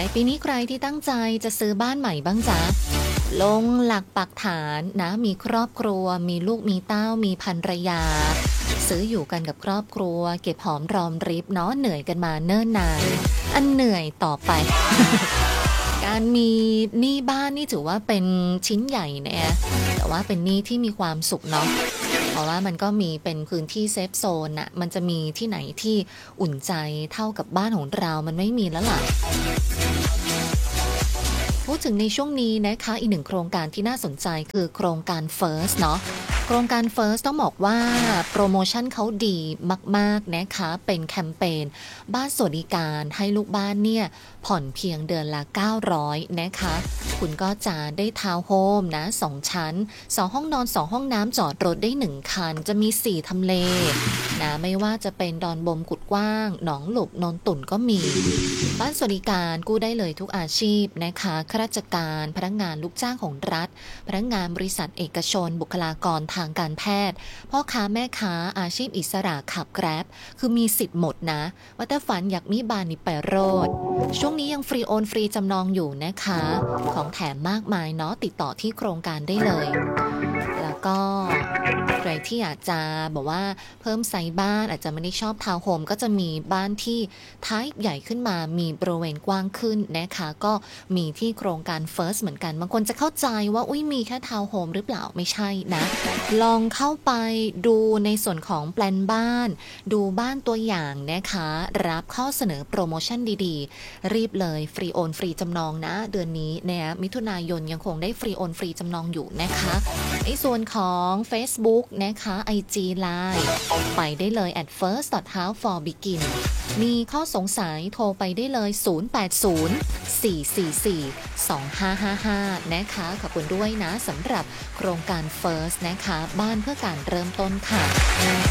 ปีนี้ใครที่ตั้งใจจะซื้อบ้านใหม่บ้างจ๊ะลงหลักปักฐานนะมีครอบครัวมีลูกมีเต้ามีภรรยาซื้ออยู่กันกับครอบครัวเก็บหอมรอมริบเนาะเหนื่อยกันมาเนิ่นนานอันเหนื่อยต่อไป การมีหนี้บ้านนี่ถือว่าเป็นชิ้นใหญ่นะแต่ว่าเป็นหนี้ที่มีความสุขเนาะเพราะว่ามันก็มีเป็นพื้นที่เซฟโซนน่ะมันจะมีที่ไหนที่อุ่นใจเท่ากับบ้านของเรามันไม่มีแล้วล่ะพูดถึงในช่วงนี้นะคะอีกหนึ่งโครงการที่น่าสนใจคือโครงการ First เนาะโครงการ First ต้องบอกว่าโปรโมชั่นเขาดีมากๆนะคะเป็นแคมเปญบ้านสวัสดิการให้ลูกบ้านเนี่ยผ่อนเพียงเดือนละ900นะคะคุณก็จะได้ทาวน์โฮมนะ2ชั้น2ห้องนอน2ห้องน้ำจอดรถได้1คันจะมี4ทำเลนะไม่ว่าจะเป็นดอนบมกุดกว้างหนองหลบนนตุ่นก็มีบ้านสวัสดิการกู้ได้เลยทุกอาชีพนะคะข้าราชการพนักงานลูกจ้างของรัฐพนักงานบริษัทเอกชนบุคลากรทางการแพทย์พ่อค้าแม่ค้าอาชีพอิสระขับแกร็บคือมีสิทธิ์หมดนะว่าแต่ฝันอยากมีบ้านนี่ไปโรดช่วงนี้ยังฟรีโอนฟรีจำนองอยู่นะคะของแถมมากมายเนาะติดต่อที่โครงการได้เลยแล้วก็ใครที่อยากจะบอกว่าเพิ่มไซส์บ้านอาจจะไม่ได้ชอบทาวน์โฮมก็จะมีบ้านที่ท้ายใหญ่ขึ้นมามีบริเวณกว้างขึ้นนะคะก็มีที่โครงการ First เหมือนกันบางคนจะเข้าใจว่าอุ้ยมีแค่ทาวน์โฮมหรือเปล่าไม่ใช่นะลองเข้าไปดูในส่วนของแปลนบ้านดูบ้านตัวอย่างนะคะรับข้อเสนอโปรโมชั่นดีๆรีบเลยฟรีโอนฟรีจำนองนะเดือนนี้เนี่ยมิถุนายนยังคงได้ฟรีโอนฟรีจำนองอยู่นะคะในส่วนของ Facebook นะคะ IG Line ไปได้เลย @first.house4begin มีข้อสงสัยโทรไปได้เลย 0804442555 นะคะขอบคุณด้วยนะสำหรับโครงการ First นะคะบ้านเพื่อการเริ่มต้นค่ะ